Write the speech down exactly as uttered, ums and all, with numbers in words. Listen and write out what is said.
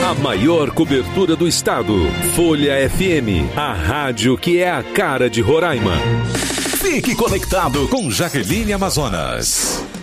A maior cobertura do estado. Folha F M, a rádio que é a cara de Roraima. Fique conectado com Jaqueline Amazonas.